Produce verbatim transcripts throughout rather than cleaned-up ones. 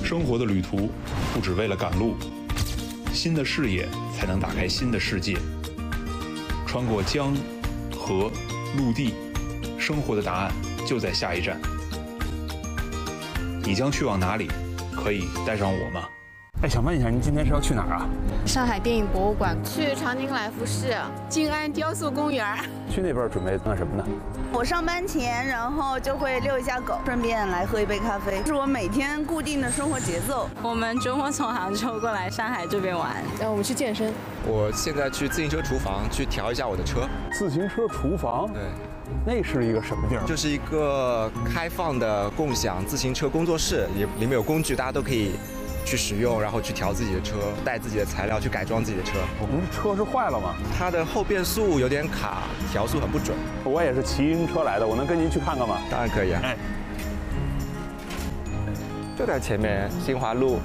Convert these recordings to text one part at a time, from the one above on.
生活的旅途不只为了赶路，新的视野才能打开新的世界。穿过江、河、陆地，生活的答案就在下一站。你将去往哪里？可以带上我吗？ 哎，想问一下，您今天是要去哪儿啊？ 上海电影博物馆， 去长宁来福士、静安雕塑公园。 去那边准备干什么呢？ 我上班前，然后就会遛一下狗，顺便来喝一杯咖啡，是我每天固定的生活节奏。 我们周末从杭州过来上海这边玩， 然后我们去健身。 我现在去自行车厨房去调一下我的车。 自行车厨房？ 对。 那是一个什么地儿？ 就是一个开放的共享自行车工作室，里里面有工具，大家都可以去使用，然后去调自己的车，带自己的材料去改装自己的车。 我们的车是坏了吗？ 它的后变速有点卡，调速很不准。 我也是骑自行车来的，我能跟您去看看吗？ 当然可以啊。哎，就在前面新华路。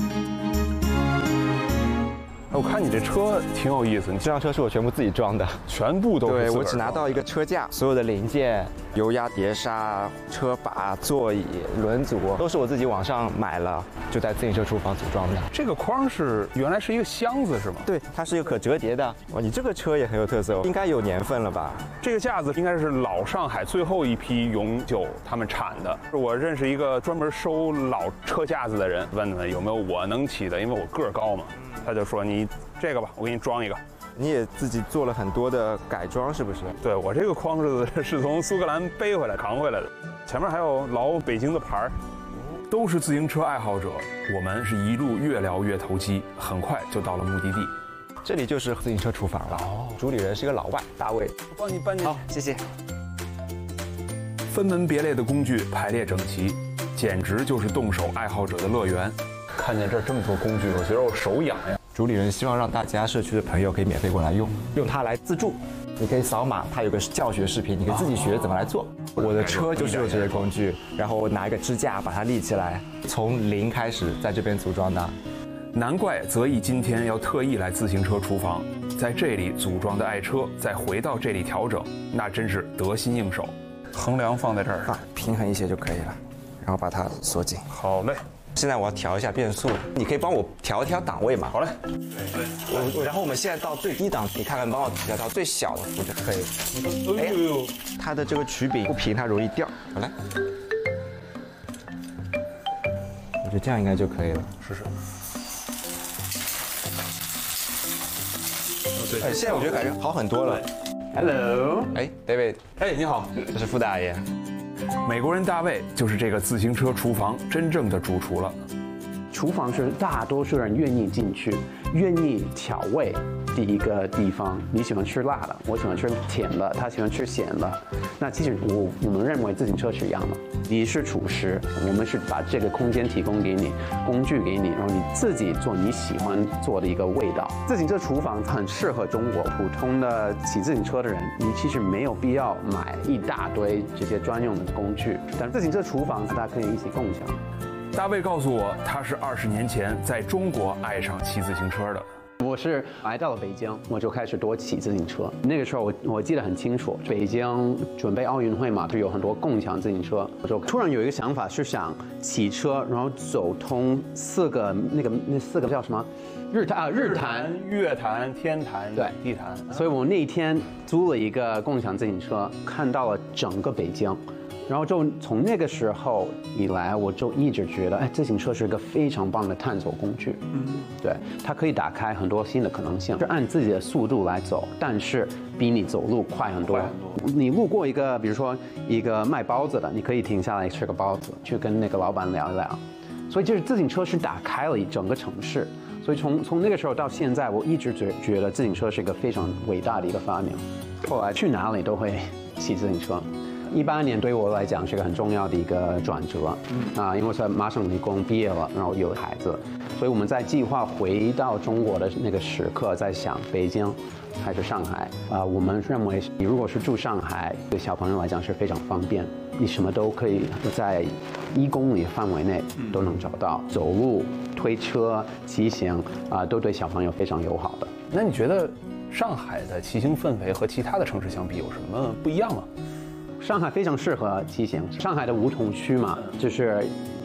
我看你这车挺有意思，你这辆车是我全部自己装的， 全部都是。 对，我只拿到一个车架，所有的零件、油压碟刹、车把、座椅、轮组都是我自己网上买了，就在自行车厨房组装的。 这个框是原来是一个箱子是吗？ 对，它是一个可折叠的。哇，你这个车也很有特色，应该有年份了吧？ 这个架子应该是老上海最后一批永久他们产的。我认识一个专门收老车架子的人，问问有没有我能骑的，因为我个儿高嘛。他就说你这个吧，我给你装一个。 你也自己做了很多的改装，是不是？ 对，我这个框是是从苏格兰背回来扛回来的，前面还有老北京的牌儿。都是自行车爱好者，我们是一路越聊越投机，很快就到了目的地。 这里就是自行车厨房了。哦，主理人是一个老外，大卫。 我帮你搬进去。 好，谢谢。 分门别类的工具排列整齐，简直就是动手爱好者的乐园。看见这儿这么多工具，我觉得我手痒痒。 主理人希望让大家社区的朋友可以免费过来用，用它来自助。你可以扫码，它有个教学视频，你可以自己学怎么来做。哦、我的车就是有这些工具，然后我拿一个支架把它立起来，从零开始在这边组装的。 难怪泽毅今天要特意来自行车厨房，在这里组装的爱车，再回到这里调整，那真是得心应手。横梁放在这儿， 啊，平衡一些就可以了，然后把它锁紧。 好嘞。 现在我要调一下变速，你可以帮我调一调档位嘛？ 好嘞。 我然后我们现在到最低档，你看看帮我调到最小的幅就可以。哎呦，它的这个曲柄不平，它容易掉。好来，我觉得这样应该就可以了。 试试。 哎，现在我觉得感觉好很多了。 Hello， 哎 ，David， 哎，你好， 这是傅大爷。 美国人大卫就是这个自行车厨房真正的主厨了。 厨房是大多数人愿意进去、愿意调味的一个地方。你喜欢吃辣的，我喜欢吃甜的，他喜欢吃咸的。那其实我我们认为自行车是一样的。你是厨师，我们是把这个空间提供给你，工具给你，然后你自己做你喜欢做的一个味道。自行车厨房很适合中国普通的骑自行车的人，你其实没有必要买一大堆这些专用的工具，但自行车厨房大家可以一起共享。 大卫告诉我，他是二十年前在中国爱上骑自行车的。 我是来到了北京，我就开始多骑自行车。那个时候我我记得很清楚，北京准备奥运会嘛，就有很多共享自行车。我就突然有一个想法，是想骑车，然后走通四个那个那四个叫什么？日坛啊，日坛、 月坛、天坛、 对地坛。 所以我那天租了一个共享自行车，看到了整个北京。然后就从那个时候以来，我就一直觉得，哎，自行车是一个非常棒的探索工具。嗯，对，它可以打开很多新的可能性，是按自己的速度来走，但是比你走路快很多。快很多。你路过一个，比如说一个卖包子的，你可以停下来吃个包子，去跟那个老板聊一聊。所以就是自行车是打开了整个城市。所以从从那个时候到现在，我一直觉觉得自行车是一个非常伟大的一个发明。后来去哪里都会骑自行车。一八年对我来讲是个很重要的一个转折，嗯、啊，因为我马上理工毕业了，然后有孩子，所以我们在计划回到中国的那个时刻，在想北京还是上海啊？我们认为，你如果是住上海，对小朋友来讲是非常方便，你什么都可以在一公里范围内都能找到，走路、推车、骑行啊，都对小朋友非常友好的。 那你觉得上海的骑行氛围和其他的城市相比有什么不一样吗？ 上海非常适合骑行。上海的梧桐区嘛，就是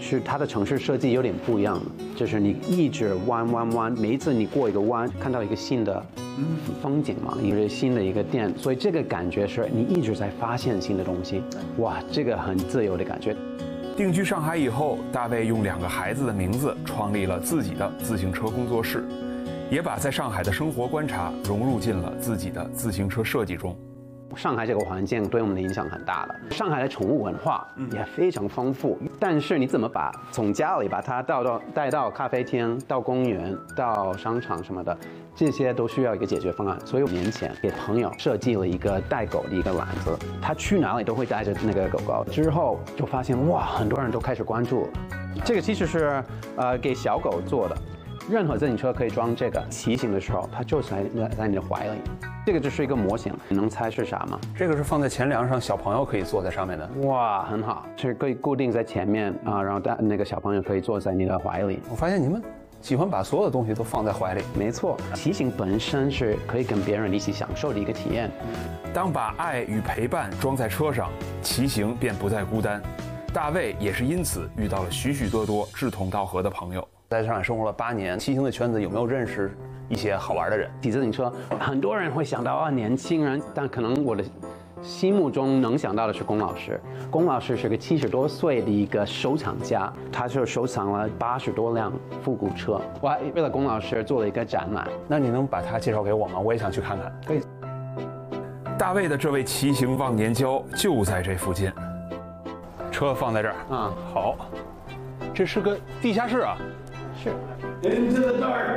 是它的城市设计有点不一样，就是你一直弯弯弯，每一次你过一个弯，看到一个新的风景嘛，一个新的一个店，所以这个感觉是你一直在发现新的东西，哇，这个很自由的感觉。 定居上海以后，大卫用两个孩子的名字创立了自己的自行车工作室，也把在上海的生活观察融入进了自己的自行车设计中。 上海这个环境对我们的影响很大的，上海的宠物文化也非常丰富，但是你怎么把从家里把它带到带到咖啡厅、到公园、到商场什么的，这些都需要一个解决方案。所以五年前给朋友设计了一个带狗的一个篮子，他去哪里都会带着那个狗狗。之后就发现哇，很多人都开始关注了。这个其实是呃给小狗做的。任何自行车可以装这个，骑行的时候它就在在你的怀里。这个就是一个模型，你能猜是啥吗？ 这个是放在前梁上，小朋友可以坐在上面的。 哇，很好，是可以固定在前面啊，然后大那个小朋友可以坐在你的怀里。 我发现你们喜欢把所有的东西都放在怀里。 没错，骑行本身是可以跟别人一起享受的一个体验。 当把爱与陪伴装在车上，骑行便不再孤单。大卫也是因此遇到了许许多多志同道合的朋友。在上海生活了八年，骑行的圈子有没有认识一些好玩的人？ 骑自行车，很多人会想到啊年轻人，但可能我的心目中能想到的是龚老师。龚老师是个七十多岁的一个收藏家，他就收藏了八十多辆复古车。我还为了龚老师做了一个展览。 那你能把他介绍给我吗？我也想去看看。 可以。 大卫的这位骑行忘年交就在这附近，车放在这儿啊、 嗯，好，这是个地下室啊。 是。Into the dark.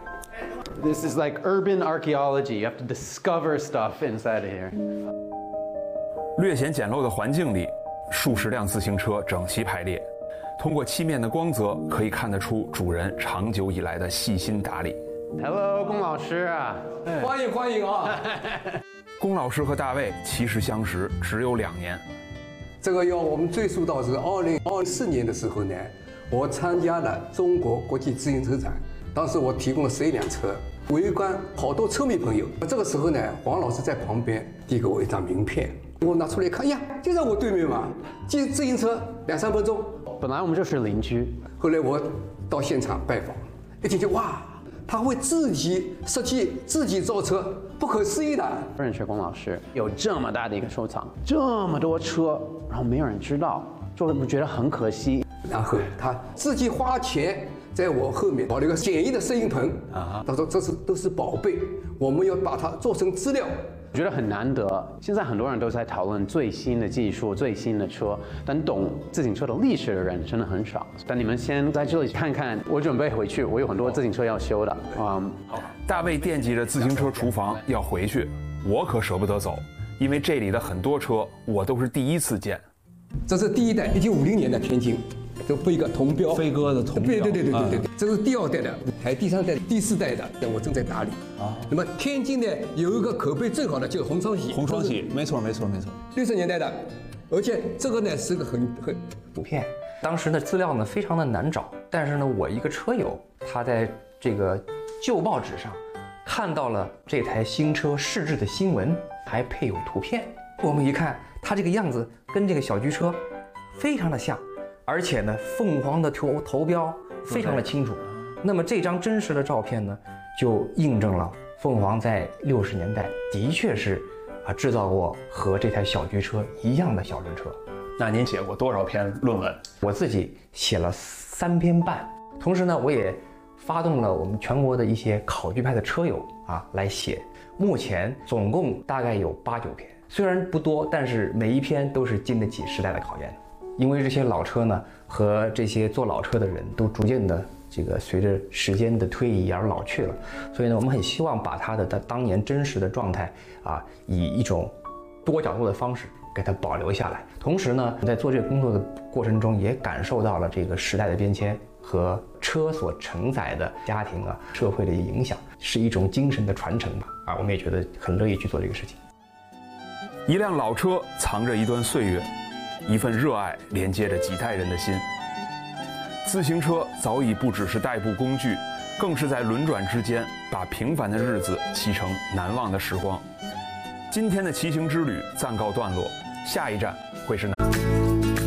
This is like urban archaeology. You have to discover stuff inside of here. 略显简陋的环境里，数十辆自行车整齐排列，通过漆面的光泽，可以看得出主人长久以来的细心打理。 Hello， 龚老师啊， 欢迎欢迎啊！ 龚老师和大卫其实相识只有两年。 这个要我们追溯到是二零二四年的时候呢，我参加了中国国际自行车展，当时我提供了十一辆车，围观好多车迷朋友。这个时候呢，黄老师在旁边递给我一张名片，我拿出来看，呀，就在我对面嘛，骑自行车两三分钟。 本来我们就是邻居， 后来我到现场拜访，一听就哇，他会自己设计、自己造车，不可思议的。 认识龚老师，有这么大的一个收藏，这么多车，然后没有人知道，就我觉得很可惜。 然后他自己花钱在我后面搞了一个简易的摄影棚啊，他说这是都是宝贝，我们要把它做成资料。 我觉得很难得，现在很多人都在讨论最新的技术、最新的车，但懂自行车的历史的人真的很少。但你们先在这里看看，我准备回去，我有很多自行车要修的。嗯， 好。大卫惦记着自行车厨房要回去，我可舍不得走，因为这里的很多车我都是第一次见。 这是第一代，一九五零年的天津。这飞鸽铜标， 飞鸽的铜标， 对对对对对对对，这是第二代的，还第三代、第四代的，我正在打理啊。那么天津呢，有一个口碑最好的就是红双喜， 红双喜，没错没错没错， 六十年代的，而且这个呢是个很很图片，当时的资料呢非常的难找，但是呢，我一个车友他在这个旧报纸上看到了这台新车试制的新闻，还配有图片。我们一看，它这个样子跟这个小居车非常的像。而且呢，凤凰的头头标非常的清楚。那么这张真实的照片呢，就印证了凤凰在六十年代的确是啊制造过和这台小居车一样的小轮车。 那您写过多少篇论文？ 我自己写了三篇半，同时呢，我也发动了我们全国的一些考据派的车友啊来写。目前总共大概有八九篇，虽然不多，但是每一篇都是经得起时代的考验的。因为这些老车呢，和这些做老车的人都逐渐的这个随着时间的推移而老去了，所以呢，我们很希望把它的它当年真实的状态啊，以一种多角度的方式给它保留下来。同时呢，在做这个工作的过程中，也感受到了这个时代的变迁和车所承载的家庭啊、社会的影响，是一种精神的传承吧。啊，我们也觉得很乐意去做这个事情。 一辆老车藏着一段岁月。一份热爱连接着几代人的心。自行车早已不只是代步工具，更是在轮转之间把平凡的日子骑成难忘的时光。今天的骑行之旅暂告段落，下一站会是哪？